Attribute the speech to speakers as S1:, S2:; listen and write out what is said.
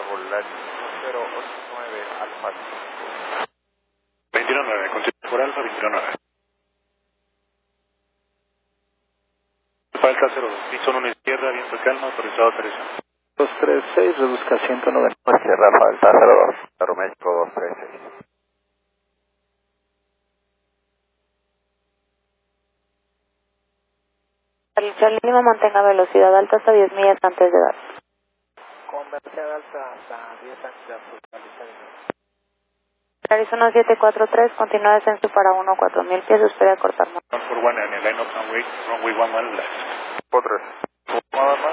S1: volar 089 Alfa.
S2: 219, continúa por Alfa 219. Falta 02, Nixon 1 izquierda, viento calma, autorizado aterrizaje.
S1: 236, reduzca 190. Sierra Falta 02, Aeroméxico 236.
S3: Charlie Lima mantenga velocidad alta hasta 10 millas antes de dar.
S1: Comercial alta hasta 10 antes de actualizar.
S3: Arizona 743, continúa descenso para 14000 pies, espera cortar más.
S2: 141 en el line of runway 11 left.
S1: Por 3. Nada más.